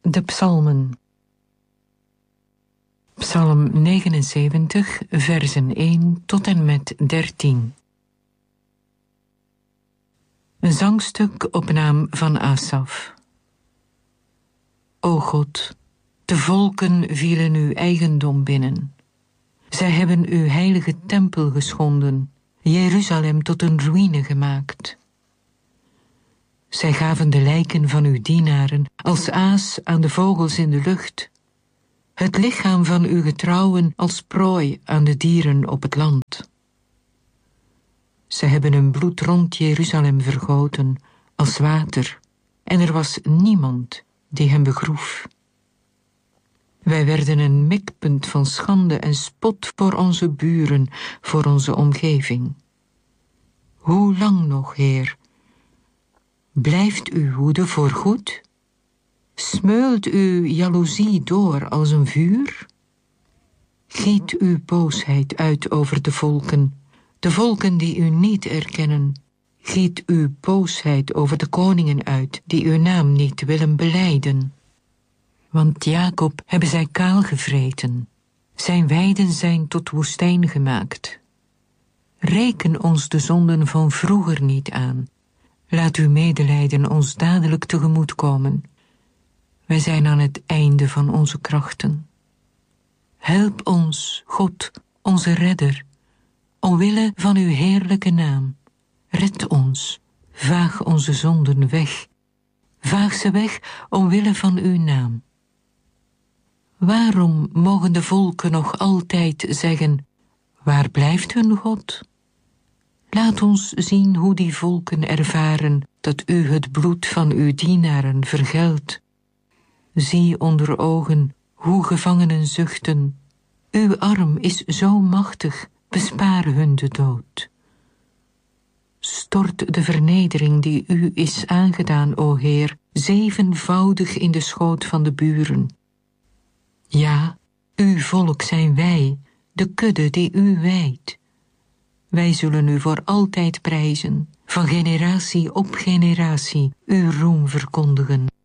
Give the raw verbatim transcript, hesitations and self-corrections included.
De psalmen. Psalm negenenzeventig, versen één tot en met dertien. Een zangstuk op naam van Asaf. O God, de volken vielen uw eigendom binnen. Zij hebben uw heilige tempel geschonden, Jeruzalem tot een ruïne gemaakt. Zij gaven de lijken van uw dienaren als aas aan de vogels in de lucht, het lichaam van uw getrouwen als prooi aan de dieren op het land. Zij hebben hun bloed rond Jeruzalem vergoten als water, en er was niemand die hem begroef. Wij werden een mikpunt van schande en spot voor onze buren, voor onze omgeving. Hoe lang nog, Heer? Blijft uw woede voorgoed? Smeult uw jaloezie door als een vuur? Giet uw boosheid uit over de volken, de volken die u niet erkennen. Giet uw boosheid over de koningen uit, die uw naam niet willen belijden. Want Jacob hebben zij kaal gevreten, zijn weiden zijn tot woestijn gemaakt. Reken ons de zonden van vroeger niet aan. Laat uw medelijden ons dadelijk tegemoet komen. Wij zijn aan het einde van onze krachten. Help ons, God, onze redder, omwille van uw heerlijke naam. Red ons, vaag onze zonden weg. Vaag ze weg omwille van uw naam. Waarom mogen de volken nog altijd zeggen, waar blijft hun God? Laat ons zien hoe die volken ervaren dat u het bloed van uw dienaren vergeldt. Zie onder ogen hoe gevangenen zuchten. Uw arm is zo machtig, bespaar hun de dood. Stort de vernedering die u is aangedaan, o Heer, zevenvoudig in de schoot van de buren. Ja, uw volk zijn wij, de kudde die u wijdt. Wij zullen u voor altijd prijzen, van generatie op generatie uw roem verkondigen.